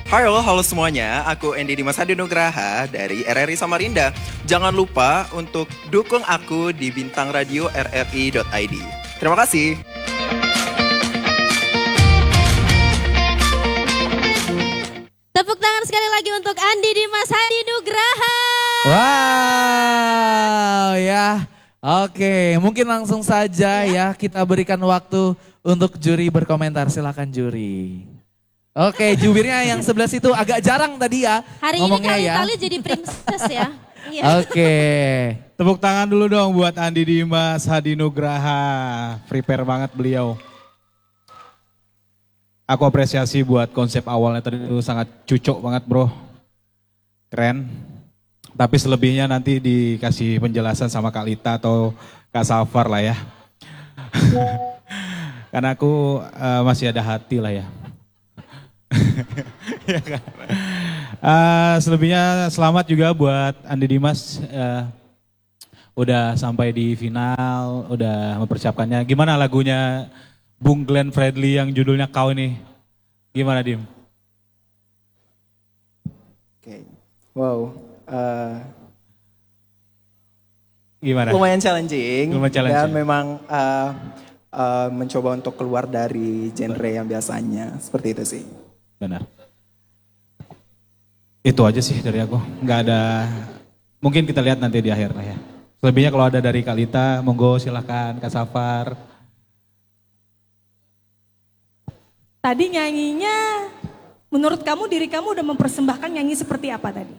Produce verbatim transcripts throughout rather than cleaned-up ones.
Halo, halo semuanya. Aku Andy Dimas Hadi Nugraha dari R R I Samarinda. Jangan lupa untuk dukung aku di bintang radio r r i dot i d. Terima kasih. Tepuk tangan sekali lagi untuk Andi Dimas Hadi Nugraha. Wow, ya. Oke, mungkin langsung saja ya, ya kita berikan waktu untuk juri berkomentar. Silakan juri. Oke, jubirnya yang sebelah situ agak jarang tadi ya Hari ngomongnya ini ya. kali-kali jadi princess ya. Iya. Oke. Tepuk tangan dulu dong buat Andi Dimas Hadi Nugraha. Prepare banget beliau. Aku apresiasi buat konsep awalnya tadi itu sangat cucok banget bro. Keren. Tapi selebihnya nanti dikasih penjelasan sama Kak Lita atau Kak Safar lah ya. Karena aku uh, masih ada hati lah ya. Ya kan? uh, selebihnya selamat juga buat Andi Dimas. Uh, udah sampai di final, udah mempersiapkannya. Gimana lagunya Bung Glenn Fredly yang judulnya Kau ini? Gimana Dim? Oke, wow. Uh, Gimana? lumayan challenging. Lumayan challenging. Dan memang uh, uh, mencoba untuk keluar dari genre yang biasanya. Seperti itu sih. Benar. Itu aja sih dari aku. Nggak ada, mungkin kita lihat nanti di akhir lah ya. Selebihnya kalau ada dari Kak Lita, monggo silahkan Kak Safar. Tadi nyanyinya, menurut kamu diri kamu udah mempersembahkan nyanyi seperti apa tadi?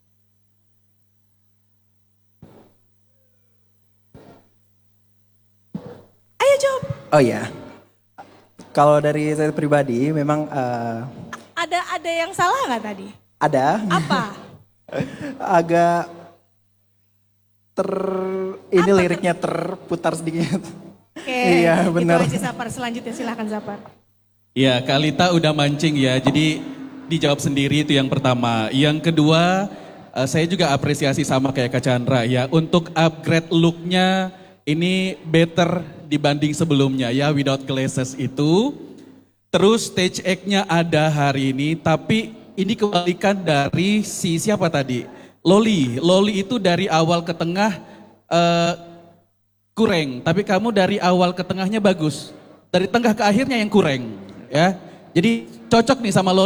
Ayo jawab. Oh iya. Kalau dari saya pribadi memang uh, Ada ada yang salah nggak tadi? ada. Apa? Agak ter ini Apa liriknya terputar sedikit. Oke, Iya, benar. Itu aja Zapar, selanjutnya silahkan Zapar. Ya, Kak Lita udah mancing ya, jadi dijawab sendiri itu yang pertama. Yang kedua, uh, saya juga apresiasi sama kayak Kak Chandra ya, untuk upgrade looknya ini better dibanding sebelumnya ya, Without Glasses itu. Terus stage act-nya ada hari ini, tapi ini kebalikan dari si siapa tadi? Loli, Loli itu dari awal ke tengah uh, kurang, tapi kamu dari awal ke tengahnya bagus. Dari tengah ke akhirnya yang kurang ya. Jadi cocok nih sama Loli.